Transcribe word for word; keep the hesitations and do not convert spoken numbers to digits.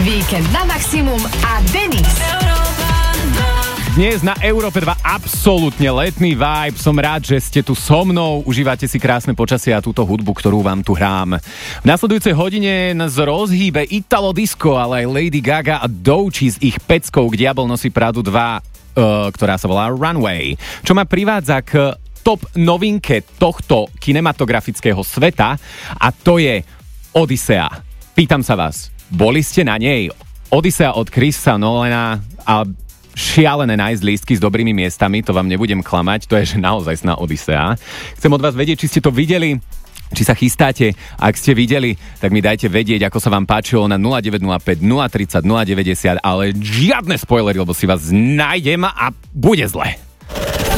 Víkend na maximum a Denis. Dnes na Európe dva absolútne letný vibe. Som rád, že ste tu so mnou. Užívate si krásne počasie a túto hudbu, ktorú vám tu hrám. V nasledujúcej hodine nás rozhýbe Italo Disco, ale aj Lady Gaga a Doechii s ich peckou K diabol nosí Pradu dva, uh, ktorá sa volá Runway. Čo ma privádza k top novinke tohto kinematografického sveta a to je Odisea. Pýtam sa vás, boli ste na nej? Odisea od Chrisa Nolana a šialené nájsť lístky s dobrými miestami, to vám nebudem klamať, to je že naozaj sná Odisea. Chcem od vás vedieť, či ste to videli, či sa chystáte. Ak ste videli, tak mi dajte vedieť, ako sa vám páčilo na nula deväť nula päť, nula tri nula, nula deväťdesiat, ale žiadne spoilery, lebo si vás nájdem a bude zle.